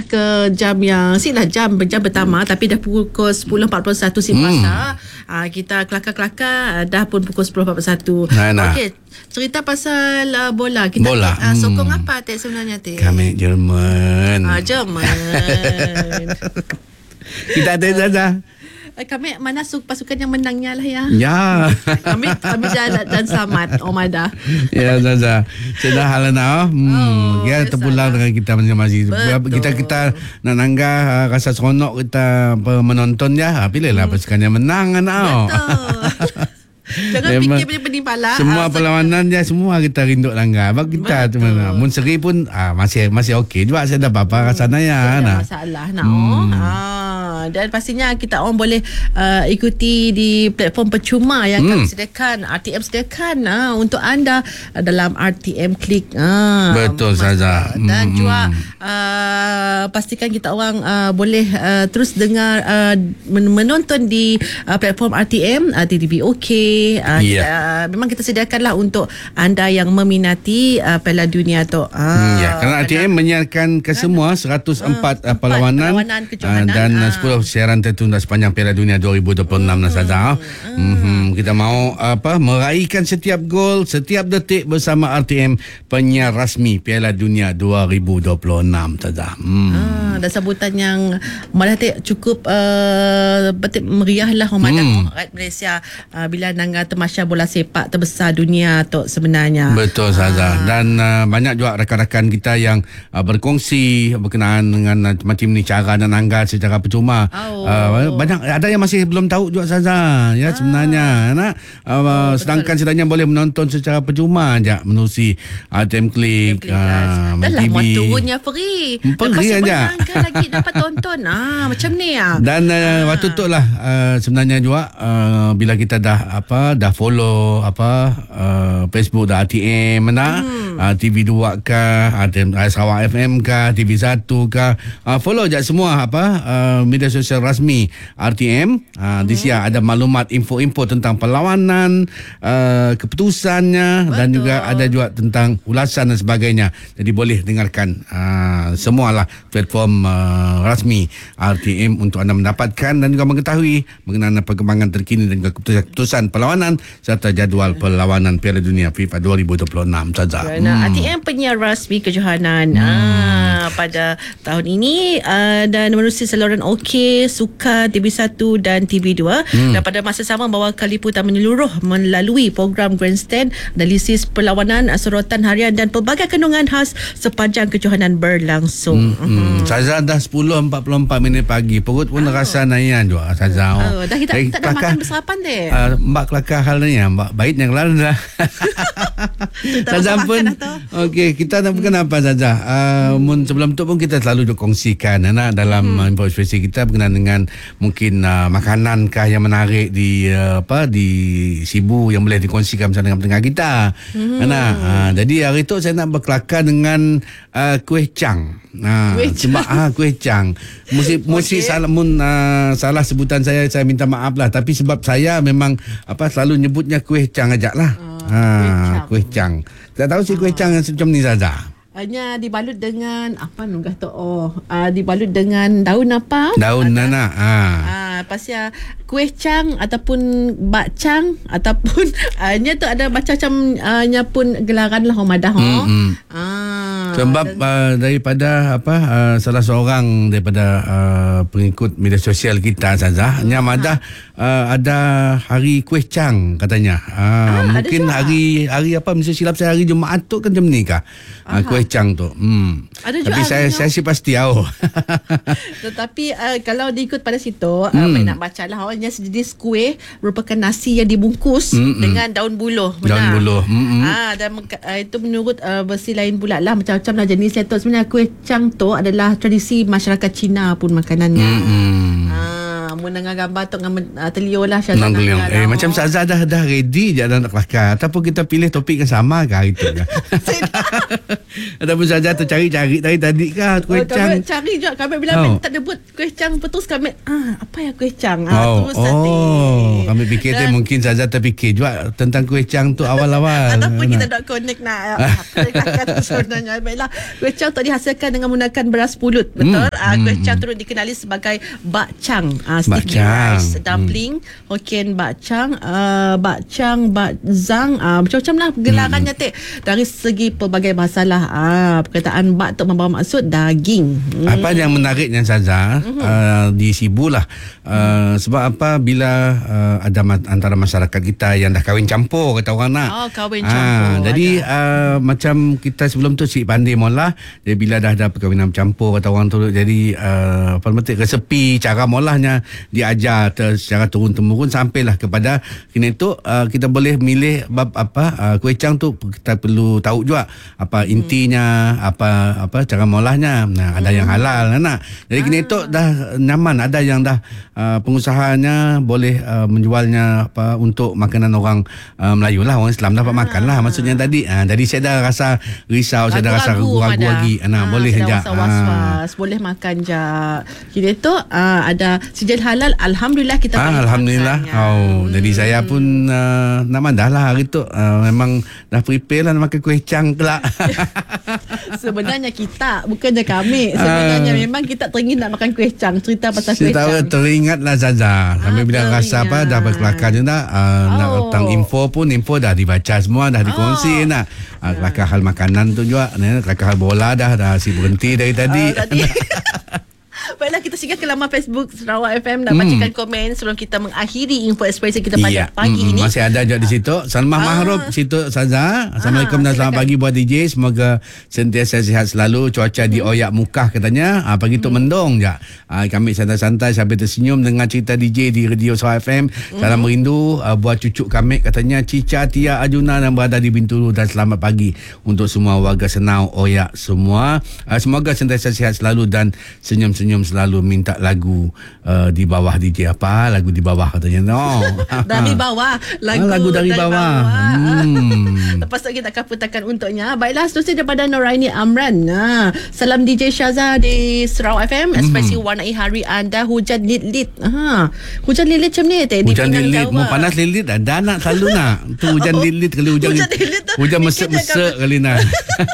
ke jam yang jam pertama, tapi dah pukul 10.41 si puasa. Kita kelakar-kelakar dah pun pukul 10.41. Okey, cerita pasal bola. Kita sokong apa Tek sebenarnya Tek? Kami Jerman. Jerman. Kita ada Zaza. Kami mana pasukan yang menangnya lah ya. Ya. kami jalan dan selamat Omada. Ya Zaza. Sudah hal nak. Ya terpulang dengan kita masing-masing. Kita nak nanggah rasa seronok kita menonton ya. Pilihlah pasukan yang menang anak. Betul. Jangan fikir pening-pening pala. Semua perlawanan dia semua kita rindu langgar. Bagi kita tu mana. Mun seri pun masih okey juga. Saya dah apa rasanya ya. Tak ada masalah dan pastinya kita orang boleh ikuti di platform percuma yang kami sediakan, RTM sediakan untuk anda dalam RTM Klik. Betul saja. Dan juga pastikan kita orang boleh terus dengar menonton di platform RTM, TTV OK. Memang kita sediakanlah untuk anda yang meminati Piala Dunia tu. Kerana RTM menyiarkan ke semua 104 perlawanan dan 10 siaran tertunda sepanjang Piala Dunia 2026 saja. Kita mau meraihkan setiap gol, setiap detik bersama RTM, penyiar rasmi Piala Dunia 2026 saja. Dan sambutan yang malah cukup betul meriah lah rakyat Malaysia bila nangga temasya bola sepak terbesar dunia tu sebenarnya. Betul saja. Dan banyak juga rakan-rakan kita yang berkongsi berkenaan dengan macam ni cara dan nangga secara percuma. Banyak ada yang masih belum tahu juga saja ya sebenarnya. Sedangkan boleh menonton secara percuma aja menerusi RTM Klik. Dah lah turunnya free. Free aja. Lagi dapat tonton macam ni Dan waktu tu lah sebenarnya juga bila kita dah follow Facebook dah RTM TV2 kah, RTM Sarawak FM kah, TV1 kah, follow je semua media sosial rasmi RTM. Di sini ada maklumat info-info tentang perlawanan, keputusannya. Betul. Dan juga ada juga tentang ulasan dan sebagainya. Jadi boleh dengarkan semualah platform rasmi RTM untuk anda mendapatkan dan juga mengetahui mengenai perkembangan terkini dan juga keputusan perlawanan serta jadual perlawanan Piala Dunia FIFA 2026 saja. RTM penyiar rasmi kejohanan pada tahun ini dan menerusi saluran OK, Suka, TV1 dan TV2 dan pada masa sama bawa keliputan menyeluruh melalui program Grandstand, analisis perlawanan, sorotan harian dan pelbagai kandungan khas sepanjang kejohanan berlangsung. Saza dah 10.44 pagi, perut pun rasa nayan juga Saza. Dah kita tak dah makan bersarapan deh. Mbak kelakar hal ni mbak baik yang lalu dah. Saza pun okey, kita nak bukan apa Saza. Sebelum tu pun kita selalu kongsikan dalam informasi kita berkenaan dengan mungkin makanan kah yang menarik di di Sibu yang boleh dikongsikan bersama dengan pendengar kita. Jadi hari tu saya nak berkelakar dengan kuih cang. Sebab kuih cang mesti salah sebutan saya minta maaf lah, tapi sebab saya memang selalu nyebutnya kuih cang ajak lah. Kuih cang. Tak tahu si kuih cang macam ni saja. Hanya dibalut dengan apa nunggah tu? Dibalut dengan daun apa? Daun nanak. Pasal kuih cang ataupun bakcang ataupun nya tu ada macam-macam nya pun gelaran lah Madah. Sebab daripada salah seorang daripada pengikut media sosial kita saja, nya Madah ada hari kuih cang katanya. Mungkin hari mesti silap saya hari Jumaat tu kan macam ni kah? Kuih cang tu. Tapi saya sih pasti tahu. Tetapi kalau diikut pada situ nak baca lah awalnya sejenis kuih merupakan nasi yang dibungkus dengan daun buluh. Daun buluh. Dan itu menurut versi lain pula lah macam-macam lah jenis tu. Sebenarnya kuih cang tu adalah tradisi masyarakat Cina pun makanannya. Mendengar gambar tu dengan telio lah macam Saza dah ready je nak kelakar ataupun kita pilih topik yang sama ke hari tu kan? Ataupun Saza tercari-cari tadi kah kuih cang cari juga kami bila tak ada buat kuih cang putus kami apa ya kuih cang terus kami fikir mungkin Saza terfikir juga tentang kuih cang tu awal-awal ataupun kita nak connect nak sebenarnya baiklah kuih cang tu dihasilkan dengan menggunakan beras pulut betul Kuih Chang turut dikenali sebagai bak chang, sticky chang. rice dumpling, Hokkien bak chang, bak zang, macam-macam lah gelarannya dari segi pelbagai masalah. Perkataan bak tu membawa maksud daging. Apa yang menariknya Saza di Sibu lah, sebab apa bila ada antara masyarakat kita yang dah kahwin campur, kata orang nak. Kahwin campur. Jadi macam kita sebelum tu Cik Pandai molah, jadi bila dah ada perkahwinan campur, kata orang tu, jadi apa resepi cara molahnya diajar secara turun-temurun sampailah kepada kini tu kita boleh milih bab apa kuih chang tu kita perlu tahu juga apa intinya, apa cara molahnya. Ada yang halal nak. Jadi kini tu dah nyaman, ada yang dah pengusahanya boleh menjualnya apa untuk makanan orang Melayu lah, orang Islam dapat makan lah maksudnya tadi. Jadi saya dah rasa risau, saya dah rasa ragu-ragu lagi. Boleh je. Was-was, boleh makan je. Kini tu ada sijil halal, alhamdulillah kita boleh alhamdulillah. Jadi saya pun nak mandah lah hari tu. Memang dah prepare lah nak makan kuih chang kelak. Sebenarnya kita, bukannya kami. Sebenarnya memang kita teringin nak makan kuih chang. Cerita pasal kuih chang. Saya teringat lah Zaza. Sampai bila rasa apa dah berkelakar je nak. Nak tentang info dah dibaca semua, dah dikongsi nak. Kelakar hal makanan tu juga. Kelakar hal bola dah si berhenti dari tadi. Baiklah, kita singgah ke laman Facebook Sarawak FM nak bacakan komen sebelum kita mengakhiri info ekspresi kita pada pagi ini. Masih ada juga di situ. Salmah Mahrub situ Saza. Assalamualaikum dan selamat pagi buat DJ. Semoga sentiasa sihat selalu. Cuaca di Oyak Mukah katanya. Pagi tu mendung je. Kami santai-santai sambil tersenyum dengan cerita DJ di Radio Sarawak FM. Salam merindu buat cucuk kami katanya Cica Tia Ajuna yang berada di Bintulu, dan selamat pagi untuk semua warga Senau Oyak semua. Semoga sentiasa sihat selalu dan senyum-senyum selalu. Minta lagu di bawah DJ. Apa lagu di bawah katanya? Dari bawah. Lagu dari bawah. Lepas tu kita akan putarkan untuknya. Baiklah, seterusnya daripada Noraini Amran. Salam DJ Syaza di Sarawak FM. Ekspresi warnai hari anda hujan lit-lit. Hujan lit-lit macam ni. Hujan lit-lit. Mau panas lit-lit. Ada nak selalu nak. Tu hujan lit-lit kali hujan hujan mesek-mesek kali nak.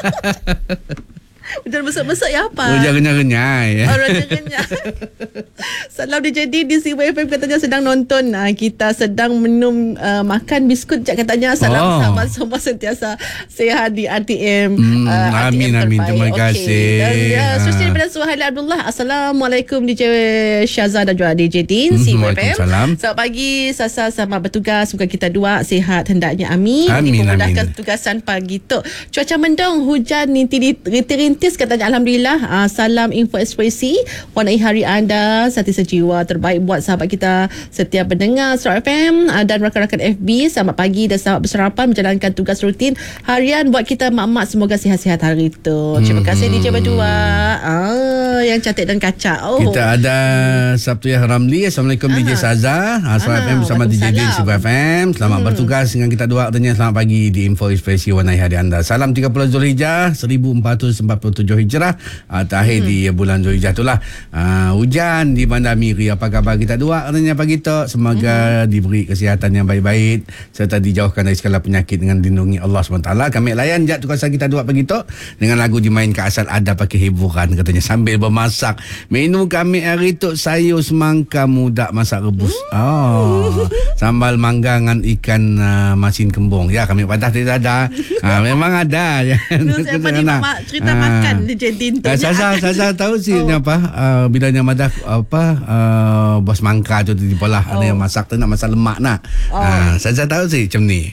Hujan besar-besar ya apa? Hujan kenyai. Kenyai. Salam DJ D di Sibu FM katanya sedang nonton. Kita sedang minum makan biskut je katanya. Salam sahabat semua sentiasa sihat di RTM. Amin amin. Terima kasih. Dan seterusnya daripada Suhaili Abdullah. Assalamualaikum DJ Syaza dan juga DJ Din Sibu FM. Selamat pagi Sasa, selamat bertugas. Semoga kita dua sihat hendaknya. Amin. Dimudahkan tugasan pagi tu. Cuaca mendung, hujan rintik-rintik katanya. Alhamdulillah. Salam info ekspresi warnai hari anda sentiasa jiwa terbaik buat sahabat kita setiap pendengar Sarawak FM dan rakan-rakan FB. Selamat pagi dan selamat bersarapan menjalankan tugas rutin harian buat kita mak-mak. Semoga sihat-sihat hari itu. Terima kasih DJ berdua. Yang cantik dan kacak. Kita ada Sabtu Ramli. Assalamualaikum DJ Saza. Sarawak FM bersama DJ Din Sibu FM. Selamat bertugas dengan kita dua katanya. Selamat pagi di info ekspresi warnai hari anda. Salam 30 Zulhijjah 1447 Hijrah, terakhir di bulan Zulhijjah itulah. Hujan di Bandar Miri. Apa khabar kita dua katanya pagi tu? Semoga diberi kesihatan yang baik-baik serta dijauhkan dari segala penyakit dengan dilindungi Allah SWT. Kami layan je tugasan kita dua pagi tu dengan lagu dimainkan asal ada pakai hiburan katanya sambil bermasak. Menu kami hari tu sayur semangka muda masak rebus. Sambal mangga dengan ikan masin kembung. Ya, kami patah tidak ada. Memang ada. Siapa ni cerita makan DJ Din tu. Saya tahu sih apa bila yang ada apa bos mangka tu di polah ada yang masak tu nak masak lemak nak. Saya tahu sih macam ni.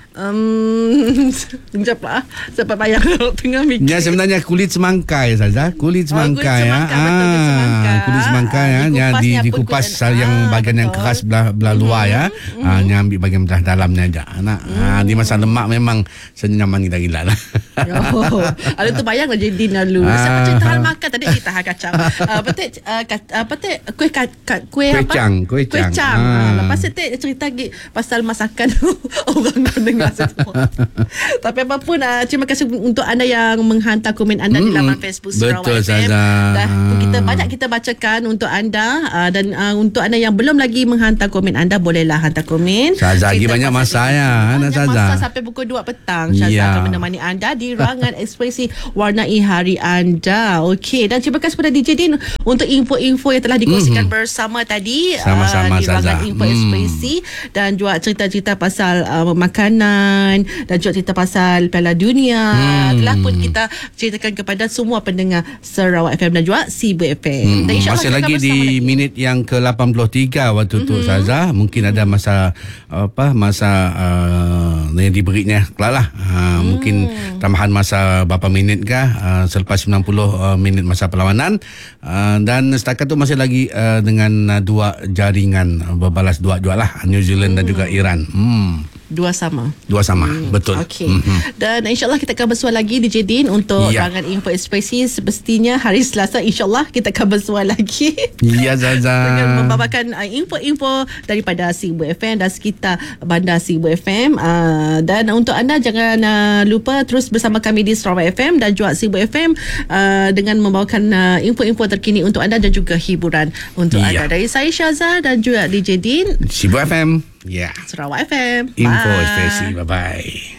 Sekejap sebab payah tengah mikir. Ya, sebenarnya kulit semangka ya saja. Kulit semangka ya. Kulit semangka ya. Yang dikupas yang bahagian yang keras belah luar ya. Yang ambil bahagian belah dalamnya aja. Di masa lemak memang senyaman gila-gila lah. Ada tu bayang lah jadi lalu. Siapa cerita hal makan tadi kita hal kacang. Kuih apa? Kuih chang. Lepas tu cerita lagi pasal masakan orang dengar. Tapi apapun, terima kasih untuk anda yang menghantar komen anda di laman Facebook Sarawak Betul, FM. Saza. Dan kita bacakan untuk anda, dan untuk anda yang belum lagi menghantar komen anda, bolehlah hantar komen. Saza lagi banyak masa ya, Banyak Saza. masa sampai pukul 2 petang. Syazza akan menemani anda di Rangan Ekspresi, warnai hari anda. Okey, dan terima kasih kepada DJ Din untuk info-info yang telah dikongsikan bersama tadi. Sama-sama, di Rangan Saza. Info Ekspresi, dan juga cerita-cerita pasal makanan, dan juga cerita pasal Piala Dunia. Telah pun kita ceritakan kepada semua pendengar Sarawak FM dan juga Sibu FM. Dan insyaAllah Masih kita lagi bersama di minit yang ke-83 waktu tu, Saza. Mungkin ada masa yang diberinya kelak lah. Mungkin tambahan masa berapa minit kah selepas 90 minit masa perlawanan. Dan setakat tu masih lagi dengan dua jaringan berbalas dua lah, New Zealand dan juga Iran. Dua sama. Betul. Okey. Dan insyaAllah kita akan bersua lagi DJ Din untuk Rangan Info Ekspresi. Semestinya hari Selasa insyaAllah kita akan bersua lagi. Ya, Zaza. Dengan membawakan info-info daripada Sibu FM dan sekitar bandar Sibu FM. Dan untuk anda jangan lupa terus bersama kami di Sarawak FM dan juga Sibu FM dengan membawakan info-info terkini untuk anda dan juga hiburan untuk anda. Dari saya Syazza dan juga DJ Din, Sibu FM. Ya. Sarawak FM. Info Bye. Ekspresi. Bye-bye.